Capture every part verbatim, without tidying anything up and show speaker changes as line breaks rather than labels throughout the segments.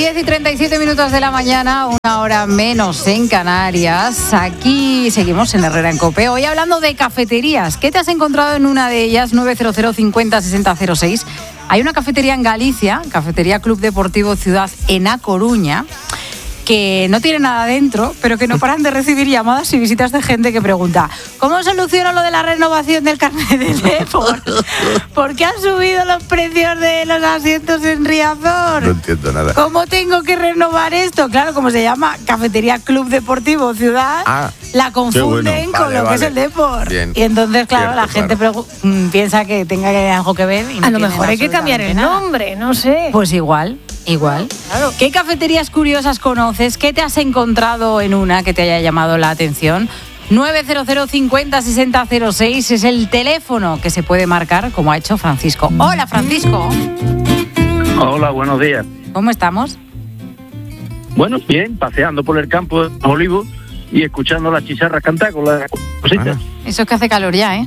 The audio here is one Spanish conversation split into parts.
diez y treinta y siete minutos de la mañana, una hora menos en Canarias. Aquí seguimos en Herrera en COPE. Hoy hablando de cafeterías. ¿Qué te has encontrado en una de ellas? nueve cero cero cincuenta sesenta cero seis. Hay una cafetería en Galicia, Cafetería Club Deportivo Ciudad en A Coruña, que no tiene nada dentro, pero que no paran de recibir llamadas y visitas de gente que pregunta: ¿cómo soluciono lo de la renovación del carnet de Depor? ¿Por qué han subido los precios de los asientos en Riazor?
No entiendo nada.
¿Cómo tengo que renovar esto? Claro, como se llama Cafetería Club Deportivo Ciudad, ah, la confunden bueno. con vale, lo vale. que es el Depor. Bien. Y entonces, claro, Cierto, la gente claro. Pregu- piensa que tenga que algo que ver. Y no
a lo mejor hay que cambiar el nada. nombre, no sé.
Pues igual. Igual. Claro. ¿Qué cafeterías curiosas conoces? ¿Qué te has encontrado en una que te haya llamado la atención? nueve cero cero cincuenta sesenta cero seis es el teléfono que se puede marcar, como ha hecho Francisco. Hola, Francisco.
Hola, buenos días.
¿Cómo estamos?
Bueno, bien, paseando por el campo de Olivos y escuchando las chicharras cantar con las cositas.
Ah. Eso es que hace calor ya, ¿eh?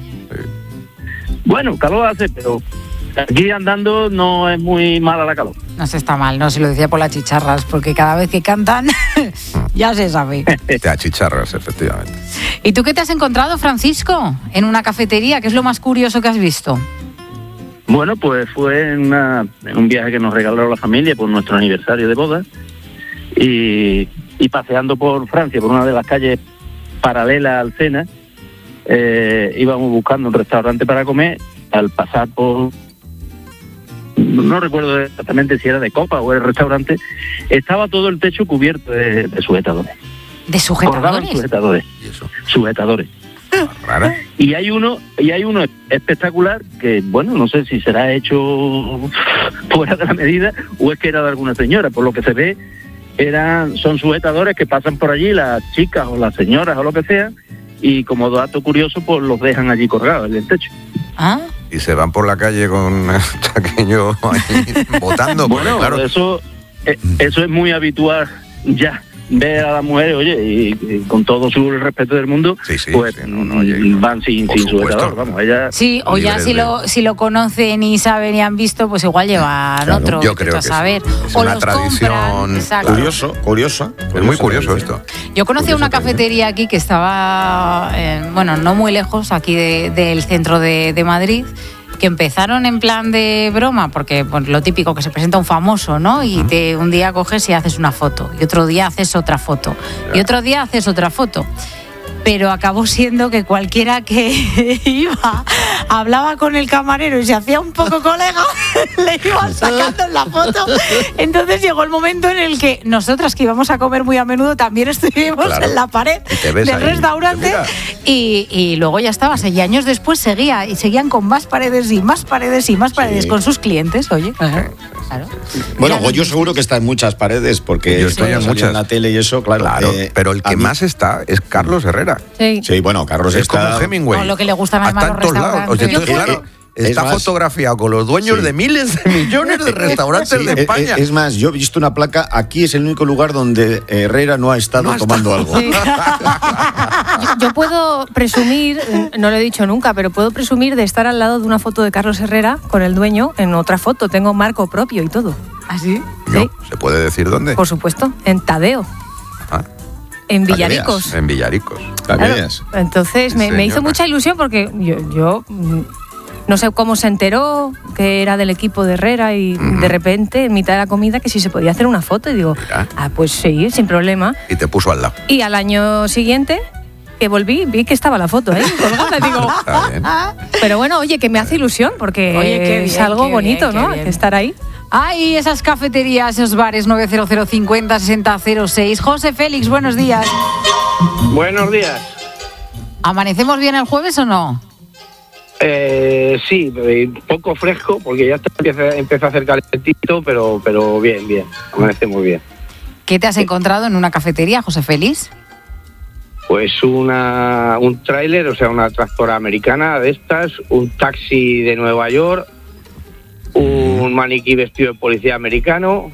Bueno, calor hace, pero aquí andando no es muy mala la calor.
No se está mal, no, se lo decía por las chicharras, porque cada vez que cantan ya se sabe.
Te achicharras, efectivamente.
¿Y tú qué te has encontrado, Francisco, en una cafetería? ¿Qué es lo más curioso que has visto?
Bueno, pues fue en, una, en un viaje que nos regaló la familia por nuestro aniversario de boda y, y paseando por Francia, por una de las calles paralelas al Sena, eh, íbamos buscando un restaurante para comer. Al pasar por... no recuerdo exactamente si era de copa o el restaurante, estaba todo el techo cubierto de, de sujetadores.
¿De sujetadores?
Sujetadores.
¿Y eso?
Sujetadores.
¿Rara?
Y hay uno, y hay uno espectacular que, bueno, no sé si será hecho fuera de la medida o es que era de alguna señora. Por lo que se ve, eran, son sujetadores que pasan por allí las chicas o las señoras o lo que sea, y como dato curioso, pues los dejan allí colgados en el techo.
¿Ah?
Y se van por la calle con el chaqueño ahí votando.
Bueno,
claro.
eso, eh, eso es muy habitual ya. Ver a las mujeres, oye, y, y con todo su respeto del mundo,
sí, sí,
pues
sí, no, no, oye,
van sin, sin sujetador, vamos, ella...
Sí, o ya si lo, si lo conocen y saben y han visto, pues igual llevan claro, otro.
Yo creo que
saber.
Sí. Es
o
una
los
tradición
curioso, curiosa.
Es muy curioso esto.
Yo conocí una cafetería aquí que estaba, eh, bueno, no muy lejos, aquí de, del centro de, de Madrid, que empezaron en plan de broma, porque pues, lo típico que se presenta un famoso, ¿no? Y te, un día coges y haces una foto, y otro día haces otra foto, y otro día haces otra foto. Pero acabó siendo que cualquiera que iba, hablaba con el camarero y se hacía un poco colega, le iban sacando en la foto. Entonces llegó el momento en el que nosotras, que íbamos a comer muy a menudo, también estuvimos claro. en la pared del ahí, restaurante y, y luego ya estaba. Y años después seguía y seguían con más paredes y más paredes y más paredes sí. con sus clientes, oye. Claro. Claro.
Bueno, Goyo seguro que está en muchas paredes porque
yo estoy en muchas
en la tele y eso, claro.
claro
eh,
pero el que
mí...
más está es Carlos Herrera.
Sí,
sí bueno, Carlos
es
está...
como Hemingway.
No, lo que le gusta más los restaurantes.
O sea, entonces, claro, está
más,
fotografiado con los dueños sí. de miles de millones de restaurantes sí, de España.
Es, es más, yo he visto una placa, aquí es el único lugar donde Herrera no ha estado no ha tomando estado. algo. Sí.
yo, yo puedo presumir, no lo he dicho nunca, pero puedo presumir de estar al lado de una foto de Carlos Herrera con el dueño en otra foto. Tengo marco propio y todo.
¿Ah, sí?
No,
sí.
¿Se puede decir dónde?
Por supuesto, en Tadeo.
Ah.
En Villaricos.
En Villaricos.
Claro. Entonces me, me hizo mucha ilusión porque yo, yo no sé cómo se enteró que era del equipo de Herrera y uh-huh. de repente en mitad de la comida que si se podía hacer una foto y digo, Mira. ah, pues sí, sin problema.
Y te puso al lado.
Y al año siguiente que volví, vi que estaba la foto ahí colgada, digo,
Está bien.
Pero bueno, oye, que me hace ilusión porque oye, qué bien, es algo bonito, bien, ¿no? Estar ahí.
Ay, esas cafeterías, esos bares, nueve cero cero cincuenta sesenta cero seis. José Félix, buenos días.
Buenos días.
¿Amanecemos bien el jueves o no?
Eh, sí, un poco fresco, porque ya empieza, empieza a hacer calentito, pero, pero bien, bien, amanecemos bien.
¿Qué te has encontrado en una cafetería, José Félix?
Pues una, un tráiler, o sea, una tractora americana de estas, un taxi de Nueva York, un maniquí vestido de policía americano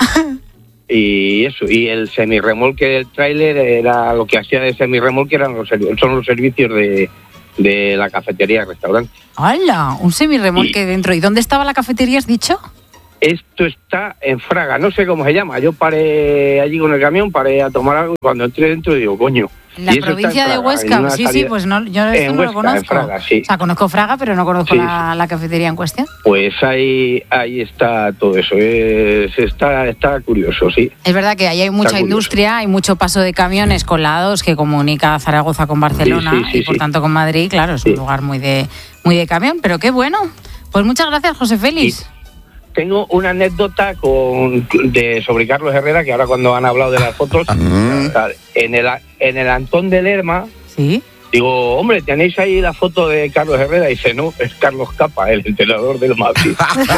y eso, y el semirremolque del tráiler era lo que hacía de semirremolque eran los son los servicios de, de la cafetería y restaurante.
¡Hala! Un semirremolque y, dentro. ¿Y dónde estaba la cafetería, has dicho?
esto está en Fraga, no sé cómo se llama. Yo paré allí con el camión, paré a tomar algo y cuando entré dentro digo, coño.
La provincia Fraga, de Huesca, sí, sí, pues no, yo esto no Huesca, lo conozco.
Fraga, sí.
O sea, conozco Fraga, pero no conozco sí, la, la cafetería en cuestión.
Pues ahí ahí está todo eso, es, está, está curioso, sí.
Es verdad que ahí hay mucha industria, hay mucho paso de camiones con la A dos que comunica Zaragoza con Barcelona sí, sí, sí, y por sí. tanto con Madrid, claro, es sí. un lugar muy de, muy de camión, pero qué bueno. Pues muchas gracias, José Félix. Sí.
Tengo una anécdota con, de, sobre Carlos Herrera, que ahora cuando han hablado de las fotos, en el, en el Antón de Lerma,
¿sí?
Digo, hombre, ¿tenéis ahí la foto de Carlos Herrera? Y dice, no, es Carlos Capa, el entrenador del Madrid.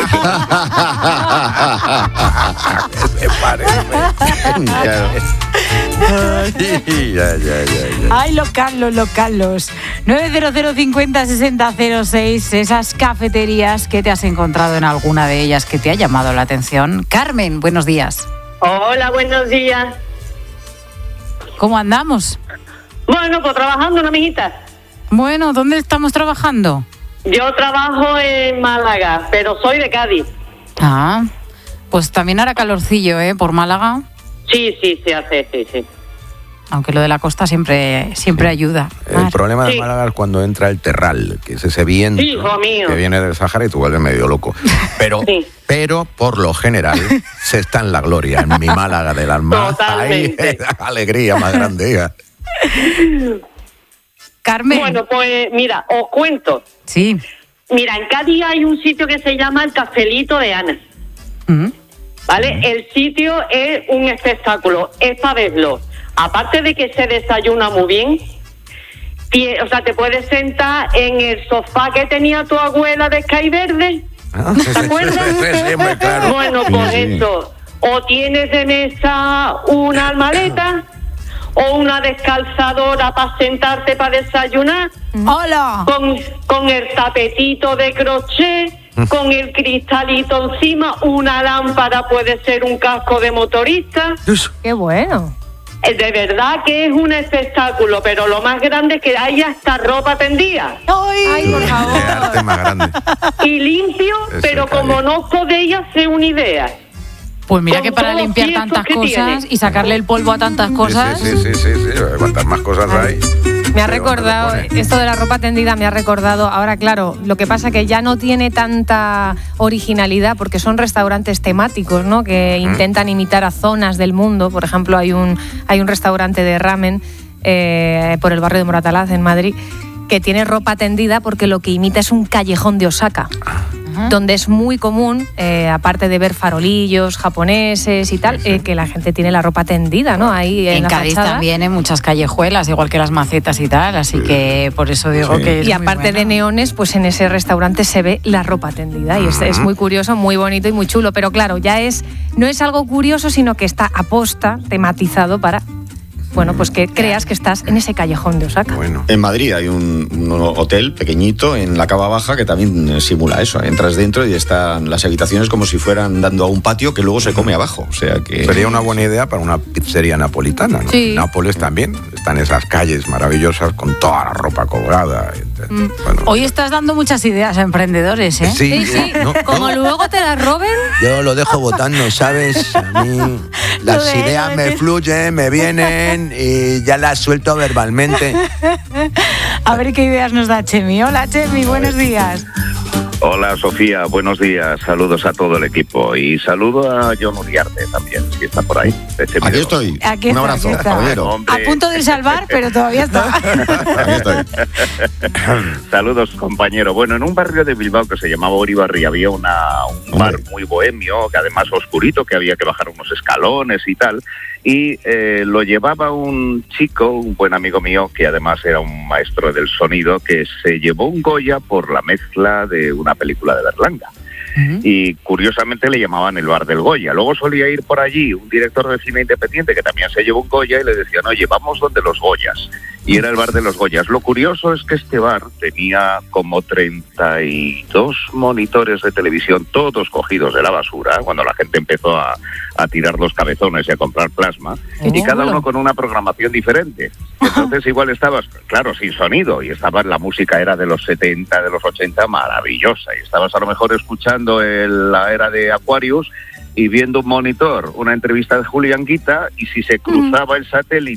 ¿Qué me parece? Ay, ya, ya, ya, ya.
Ay, los Carlos, los Carlos. nueve cero cero cincuenta sesenta cero seis, esas cafeterías que te has encontrado en alguna de ellas que te ha llamado la atención. Carmen, buenos días.
Hola, buenos días.
¿Cómo andamos?
Bueno, pues trabajando, ¿no, mijita?
Bueno, ¿dónde estamos trabajando?
Yo trabajo en Málaga, pero soy de Cádiz.
Ah, pues también hará calorcillo, ¿eh? Por Málaga.
Sí, sí, sí, hace, sí, sí.
Aunque lo de la costa siempre siempre
sí.
ayuda.
El Mar. problema de sí. Málaga es cuando entra el terral, que es ese viento
sí,
que viene del Sáhara y tú vuelves medio loco. Pero, sí. pero por lo general, se está en la gloria, en mi Málaga del alma.
Totalmente.
Ahí es la alegría más grande. ¿eh?
Carmen.
Bueno, pues mira, os cuento.
Sí.
Mira, en Cádiz hay un sitio que se llama el Cafelito de Ana.
¿Mm?
¿Vale? ¿Mm? El sitio es un espectáculo, es para verlo. Aparte de que se desayuna muy bien, o sea, te puedes sentar en el sofá que tenía tu abuela de Sky Verde.
Ah,
¿Te acuerdas?
Sí, sí, sí, muy claro.
Bueno, pues sí, eso. O tienes de mesa una maleta o una descalzadora para sentarte para desayunar.
¡Hola!
Con, con el tapetito de crochet, con el cristalito encima, una lámpara, puede ser un casco de motorista.
¡Qué bueno!
De verdad que es un espectáculo, pero lo más grande es que hay hasta ropa tendida.
¡Ay, Ay por favor!
¡Qué arte más grande!
Y limpio,
Eso
pero como no podéis hacer una idea.
Pues mira que para limpiar tantas cosas y sacarle el polvo a tantas cosas...
Sí, sí, sí, sí, sí, sí. Cuantas más cosas hay...
Me ha recordado, esto de la ropa tendida me ha recordado, ahora claro, lo que pasa que ya no tiene tanta originalidad porque son restaurantes temáticos, ¿no? Que ¿Mm? intentan imitar a zonas del mundo. Por ejemplo, hay un, hay un restaurante de ramen eh, por el barrio de Moratalaz, en Madrid, que tiene ropa tendida porque lo que imita es un callejón de Osaka. Donde es muy común, eh, aparte de ver farolillos japoneses y tal, sí, sí. Eh, que la gente tiene la ropa tendida, ¿no? Ahí en,
en
la
Cádiz
fachada.
También en muchas callejuelas, igual que las macetas y tal, así sí. que por eso digo sí. que es
Y aparte
muy
de neones, pues en ese restaurante se ve la ropa tendida y es, es muy curioso, muy bonito y muy chulo, pero claro, ya es no es algo curioso, sino que está aposta, tematizado para... Bueno, pues que creas que estás en ese callejón de Osaka.
Bueno. En Madrid hay un, un hotel pequeñito en la Cava Baja que también simula eso. Entras dentro y están las habitaciones como si fueran dando a un patio que luego se come abajo. O sea que
sería una buena idea para una pizzería napolitana, ¿no?
Sí.
En Nápoles también están esas calles maravillosas con toda la ropa colgada.
Mm. Bueno, hoy estás dando muchas ideas a emprendedores, ¿eh?
Sí,
sí, sí. No, como no. luego te las roben.
Yo lo dejo votando, ¿sabes? A mí las
de,
ideas me fluyen, me vienen y ya las suelto verbalmente.
A ver qué ideas nos da Chemi. Hola, Chemi, buenos días.
Hola, Sofía, buenos días. Saludos a todo el equipo y saludo a John Uriarte también, si está por ahí.
Aquí estoy.
Aquí
Un
está,
abrazo,
aquí está.
caballero.
A punto de salvar, pero todavía está.
Aquí estoy.
Saludos, compañero. Bueno, en un barrio de Bilbao que se llamaba Uribarri había una, un bar muy bohemio, que además oscurito, que había que bajar unos escalones y tal. Y eh, lo llevaba un chico, un buen amigo mío, que además era un maestro del sonido, que se llevó un Goya por la mezcla de una película de Berlanga. Uh-huh. Y curiosamente le llamaban el bar del Goya. Luego solía ir por allí un director de cine independiente que también se llevó un Goya y le decían, oye, vamos donde los Goyas. y era el bar de los Goyas. Lo curioso es que este bar tenía como treinta y dos monitores de televisión, todos cogidos de la basura, cuando la gente empezó a, a tirar los cabezones y a comprar plasma, oh, y cada uno con una programación diferente. Entonces igual estabas, claro, sin sonido, y estaba, la música era de los setenta, de los ochenta, maravillosa, y estabas a lo mejor escuchando el, la era de Aquarius y viendo un monitor, una entrevista de Julián Guita, y si se cruzaba el satélite